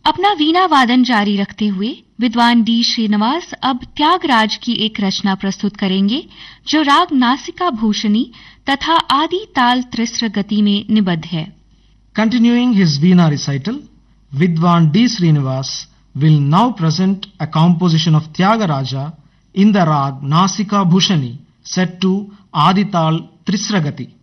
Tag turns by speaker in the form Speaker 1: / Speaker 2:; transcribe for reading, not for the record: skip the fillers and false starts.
Speaker 1: अपना वीणा वादन जारी रखते हुए विद्वान डी श्रीनिवास अब त्यागराज की एक रचना प्रस्तुत करेंगे जो राग नासिका भूषणी तथा आदि ताल त्रिस्र गति में निबद्ध है।
Speaker 2: Continuing his Veena recital, Vidwan D. Srinivas will now present a composition of Tyagaraja in the rag Nasika Bhushani set to Adital Trisragati.